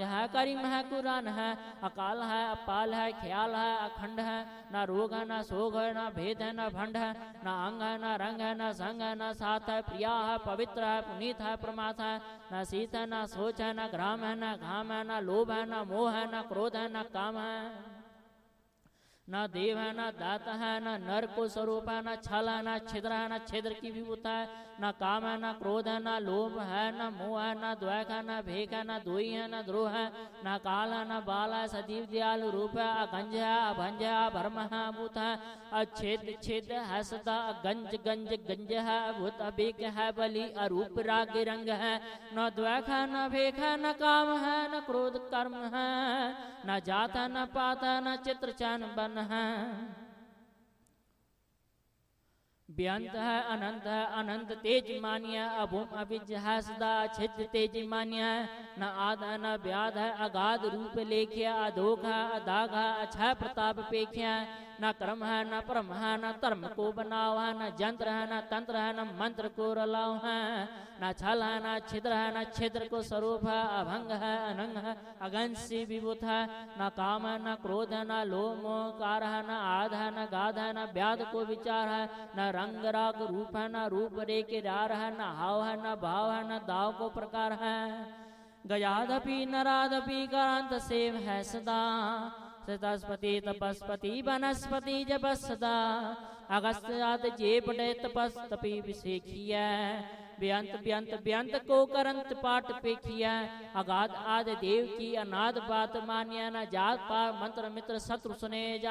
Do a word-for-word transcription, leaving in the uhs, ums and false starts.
है करीम है कुरान है, अकाल है अपाल है ख्याल है अखंड है, ना रोग है ना सोग है ना भेद है ना भंड है, ना अंग है ना रंग है ना संग है ना साथ है, प्रिया है पवित्र है पुनीत है प्रमाथ है, ना शीत है ना सोच है ना ग्राम है ना घाम है, ना लोभ है ना मोह है ना क्रोध है ना काम है, ना देव है ना दात है, ना नर को स्वरूप है, ना छल है ना छिद्र है, ना छिद्र की विभूत है, ना काम है ना क्रोध है, ना लोभ है ना मोह है, ना द्वैक है ना भेक है, ना दोई है ना द्रोह है, ना काल है ना बाल है, सजीव दयालु रूप है, अगंज है अभंज है भरम है अभूत है, अच्छेद छेद है सदा, गंज गंज गंज है अभूत अभेक है, बलि अरूप राग रंग है, न द्वैक है न भेक है, न काम है न क्रोध कर्म है, न जात है न पात है, न चित्र चैन बन है, बेअंत है अनंत है अनंत तेज मान्य, अभूम अविज है सदा छिद तेज मान्य, न आद है न व्याध है अगाध रूप लेख्या, अधोख है अदाघ है अक्षय प्रताप पेख्या, न क्रम है न परम है, न धर्म को बनाव है, न जंत्र है न तंत्र है, न मंत्र को रलाव है, न छल है न छिद्र है, न छिद्र को स्वरूप है, अभंग है अनंग है अगंज से विभूत है, न काम है न क्रोध है, न लोभ मोह कार है, न आध है न गाध है, न व्याध को विचार है, न रंग राग रूप है, न रूप रेख रार है, न हाव है न भाव है, न दाव को प्रकार है, गयादपि नरादपि करांत सेव है सदा, सतस्पति तपस्पति वनस्पति जप सदा, अगस्त्याद जे पटे तपस तपि विशेखिया, बेअंत बेअंत बेअंत को करंत पाठ पेखिया, अगाध आदि देव की अनाद बात मानिया, न जात पात मंत्र मित्र शत्रु सुने जा